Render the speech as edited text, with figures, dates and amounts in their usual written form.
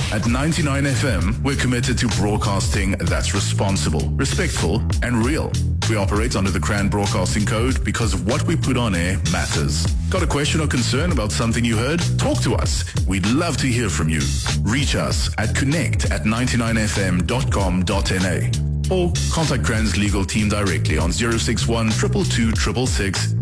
At 99 FM, we're committed to broadcasting that's responsible, respectful, and real. We operate under the CRAN Broadcasting Code because what we put on air matters. Got a question or concern about something you heard? Talk to us. We'd love to hear from you. Reach us at connect@99fm.com.na or contact CRAN's legal team directly on 061 222 666